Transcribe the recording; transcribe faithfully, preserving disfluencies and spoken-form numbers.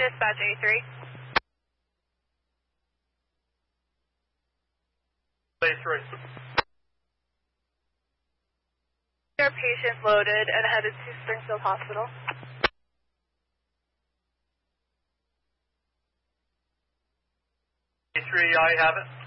Dispatch A three. A three. Your patient loaded and headed to Springfield Hospital. A three, I have it.